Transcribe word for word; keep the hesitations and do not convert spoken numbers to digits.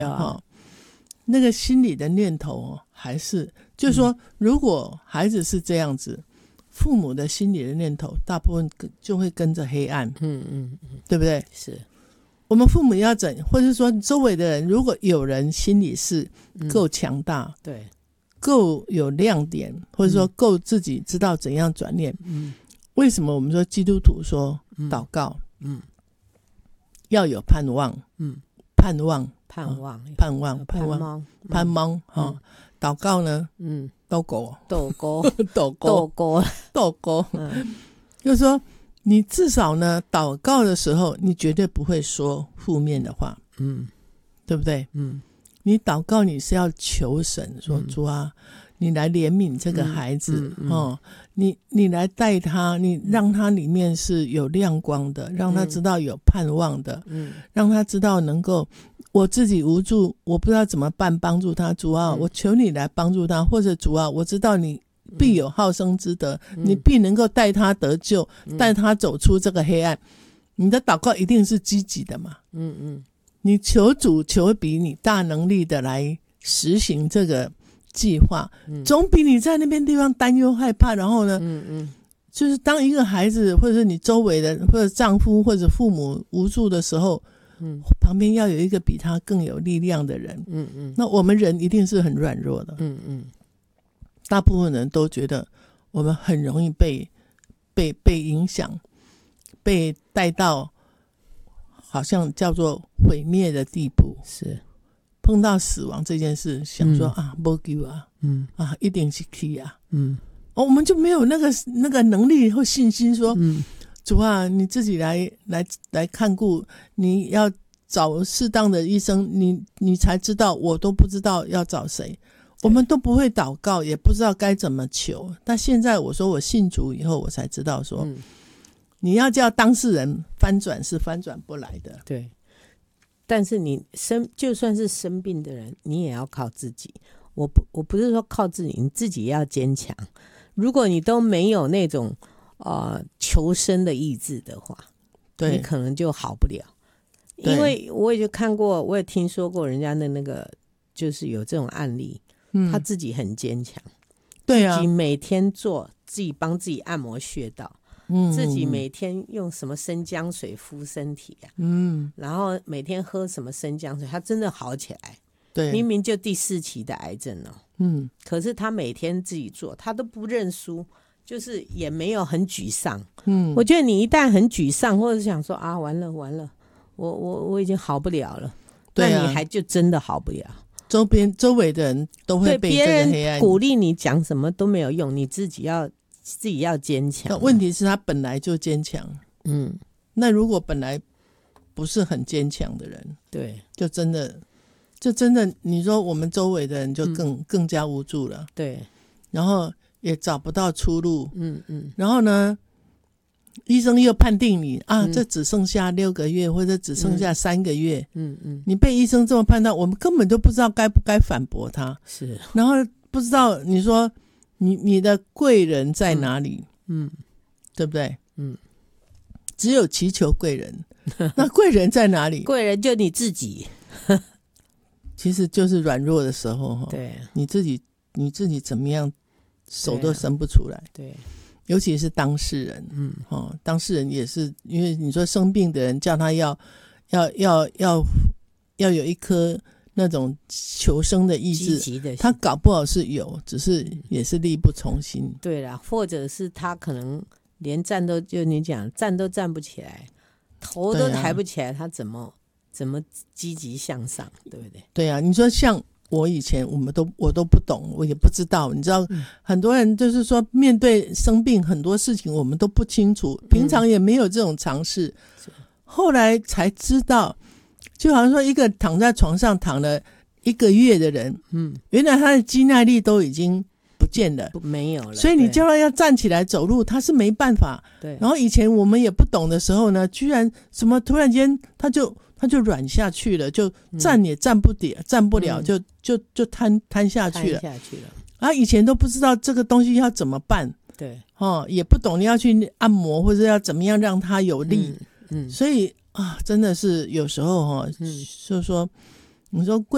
啊，那个心理的念头还是就是说，如果孩子是这样子，父母的心理的念头大部分就会跟着黑暗， 嗯嗯嗯， 对不对？ 是我们父母要怎，或者说周围的人，如果有人心理是够强大， 嗯、对， 够有亮点，或者说够自己知道怎样转念，嗯，为什么我们说基督徒说祷告，嗯，嗯要有盼望，嗯，盼望， 盼望， 哦、盼望，盼望，盼望，哈、哦，祷告呢，嗯，斗狗， 斗狗， 斗狗， 斗狗， 斗狗，嗯，就是说。你至少呢，祷告的时候，你绝对不会说负面的话，嗯，对不对？嗯，你祷告你是要求神说，嗯、主啊，你来怜悯这个孩子，嗯嗯、哦，你你来带他，你让他里面是有亮光的，让他知道有盼望的，嗯，让他知道能够我自己无助，我不知道怎么办，帮助他，主啊，我求你来帮助他，或者主啊，我知道你。必有好生之德，嗯、你必能够带他得救，嗯、带他走出这个黑暗。你的祷告一定是积极的嘛？嗯嗯，你求主求比你大能力的来实行这个计划，嗯、总比你在那边地方担忧害怕。然后呢，嗯嗯，就是当一个孩子或者是你周围的或者丈夫或者父母无助的时候，嗯，旁边要有一个比他更有力量的人。嗯嗯，那我们人一定是很软弱的。嗯嗯。大部分人都觉得我们很容易被被被影响，被带到好像叫做毁灭的地步。是碰到死亡这件事，想说、嗯、啊，没救啊，嗯啊，一定是去啊，嗯、哦，我们就没有那个那个能力或信心说，嗯、主啊，你自己来来来看顾，你要找适当的医生，你你才知道，我都不知道要找谁。我们都不会祷告，也不知道该怎么求。但现在我说我信主以后，我才知道说，嗯、你要叫当事人翻转是翻转不来的。 对，但是你生就算是生病的人，你也要靠自己。我不我不是说靠自己，你自己要坚强。如果你都没有那种呃求生的意志的话， 对， 你可能就好不了。因为我也就看过，我也听说过人家的那个，就是有这种案例。嗯、他自己很坚强， 对啊， 自己每天做，自己帮自己按摩穴道，嗯，自己每天用什么生姜水敷身体啊，嗯，然后每天喝什么生姜水，他真的好起来。对，明明就第四期的癌症哦，嗯，可是他每天自己做，他都不认输，就是也没有很沮丧。嗯，我觉得你一旦很沮丧，或者想说啊，完了完了，我我我已经好不了了，对啊，那你还就真的好不了。 周边周围的人都会被这个黑暗， 鼓励你讲什么都没有用，你自己要自己要坚强。 问题是他本来就坚强，嗯，那如果本来不是很坚强的人，对，就真的就真的，你说我们周围的人就更、嗯、更加无助了，对，然后也找不到出路，嗯嗯，然后呢？医生又判定你啊、嗯，这只剩下六个月，或者只剩下三个月。嗯嗯，你被医生这么判断，我们根本就不知道该不该反驳他。是，然后不知道你说你你的贵人在哪里？嗯，嗯对不对？嗯，只有祈求贵人，那贵人在哪里？ 贵人就你自己， 其实就是软弱的时候，对，你自己你自己怎么样，手都伸不出来。对。尤其是当事人，嗯，哦，当事人也是，因为你说生病的人叫他要，要要要要有一颗那种求生的意志，积极的，他搞不好是有，只是也是力不从心。 对啦，或者是他可能连站都，就你讲站都站不起来，头都抬不起来，啊、他怎么怎么积极向上，对不对？ 对啊，你说像。我以前我们都我都不懂，我也不知道，你知道、嗯、很多人就是说面对生病很多事情我们都不清楚，平常也没有这种尝试、嗯、后来才知道，就好像说一个躺在床上躺了一个月的人，嗯，原来他的肌耐力都已经不见了， 没有了， 所以你叫他要站起来走路他是没办法。对，然后以前我们也不懂的时候呢，居然什么突然间他就他就软下去了，就站也站不了、嗯、站不了，就就就瘫瘫下去了， 瘫下去了。 啊，以前都不知道这个东西要怎么办，对，哦，也不懂你要去按摩或者要怎么样让它有力，嗯，嗯所以啊，真的是有时候哈、哦，嗯，就是说，你说贵。